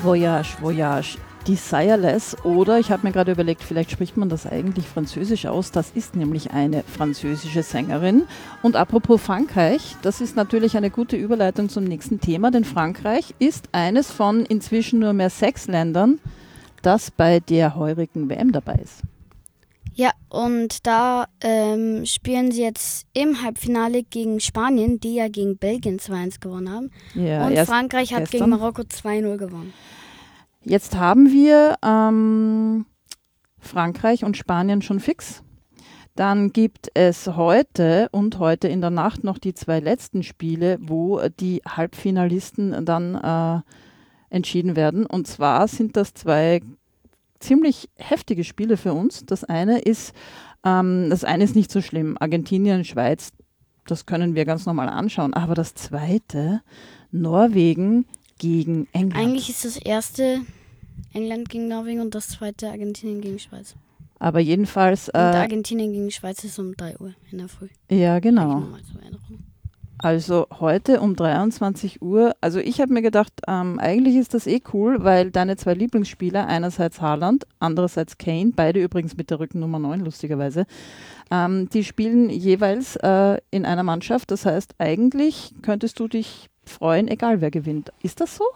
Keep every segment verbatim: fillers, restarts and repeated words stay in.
Voyage, Voyage, Desireless, oder ich habe mir gerade überlegt, vielleicht spricht man das eigentlich französisch aus. Das ist nämlich eine französische Sängerin. Und apropos Frankreich, das ist natürlich eine gute Überleitung zum nächsten Thema, denn Frankreich ist eines von inzwischen nur mehr sechs Ländern, das bei der heurigen W M dabei ist. Ja, und da ähm, spielen sie jetzt im Halbfinale gegen Spanien, die ja gegen Belgien zwei eins gewonnen haben. Ja, und erst Frankreich hat gestern gegen Marokko zwei null gewonnen. Jetzt haben wir ähm, Frankreich und Spanien schon fix. Dann gibt es heute und heute in der Nacht noch die zwei letzten Spiele, wo die Halbfinalisten dann äh, entschieden werden. Und zwar sind das zwei ziemlich heftige Spiele für uns. Das eine ist, ähm, das eine ist nicht so schlimm. Argentinien, Schweiz, das können wir ganz normal anschauen. Aber das zweite, Norwegen gegen England. Eigentlich ist das erste England gegen Norwegen und das zweite Argentinien gegen Schweiz. Aber jedenfalls... Und Äh, Argentinien gegen Schweiz ist um drei Uhr in der Früh. Ja, genau. Nur mal zur Erinnerung. Also heute um dreiundzwanzig Uhr, also ich habe mir gedacht, ähm, eigentlich ist das eh cool, weil deine zwei Lieblingsspieler, einerseits Haaland, andererseits Kane, beide übrigens mit der Rückennummer neun, lustigerweise, ähm, die spielen jeweils äh, in einer Mannschaft. Das heißt, eigentlich könntest du dich freuen, egal wer gewinnt. Ist das so?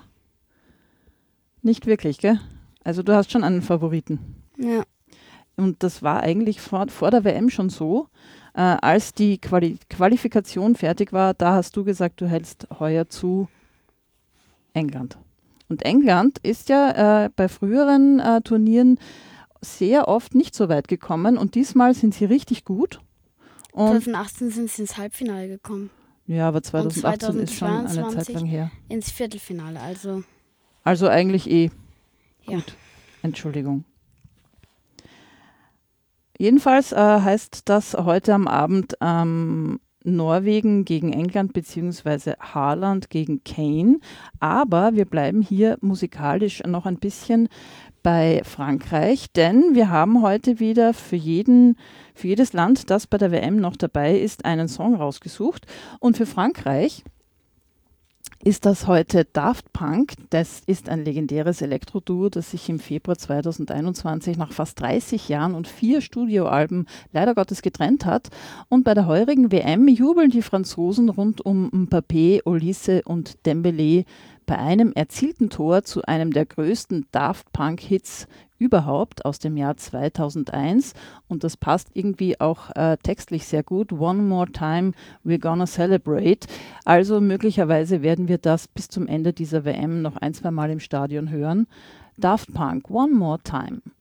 Nicht wirklich, gell? Also du hast schon einen Favoriten. Ja. Und das war eigentlich vor, vor der W M schon so. Äh, als die Quali- Qualifikation fertig war, da hast du gesagt, du hältst heuer zu England. Und England ist ja äh, bei früheren äh, Turnieren sehr oft nicht so weit gekommen und diesmal sind sie richtig gut. Und zwanzig achtzehn sind sie ins Halbfinale gekommen. ja, aber zwanzig achtzehn ist schon eine Zeit zweitausendzweiundzwanzig lang her. Ins Viertelfinale, also. Also eigentlich eh Ja. gut. Entschuldigung. Jedenfalls äh, heißt das heute am Abend ähm, Norwegen gegen England beziehungsweise Haaland gegen Kane. Aber wir bleiben hier musikalisch noch ein bisschen bei Frankreich, denn wir haben heute wieder für jeden, für jedes Land, das bei der W M noch dabei ist, einen Song rausgesucht. Und für Frankreich ist das heute Daft Punk. Das ist ein legendäres Elektro-Duo, das sich im Februar zweitausendeinundzwanzig nach fast dreißig Jahren und vier Studioalben leider Gottes getrennt hat. Und bei der heurigen W M jubeln die Franzosen rund um Mbappé, Olise und Dembélé bei einem erzielten Tor zu einem der größten Daft Punk-Hits überhaupt aus dem Jahr zweitausendeins. Und das passt irgendwie auch äh, textlich sehr gut. One more time, we're gonna celebrate. Also möglicherweise werden wir das bis zum Ende dieser W M noch ein, zwei Mal im Stadion hören. Daft Punk, One more time.